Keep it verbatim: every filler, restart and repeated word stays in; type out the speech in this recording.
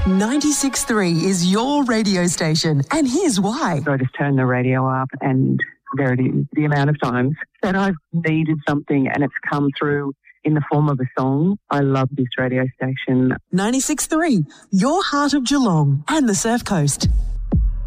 ninety-six point three is your radio station, and here's why. So I just turned the radio up, and there it is, the amount of times that I've needed something and it's come through in the form of a song. I love this radio station. ninety-six point three, your heart of Geelong and the Surf Coast.